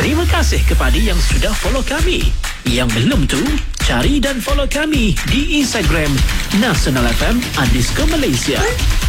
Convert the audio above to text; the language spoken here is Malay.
Terima kasih kepada yang sudah follow kami. Yang belum tu, cari dan follow kami di Instagram Nasional FM _Malaysia.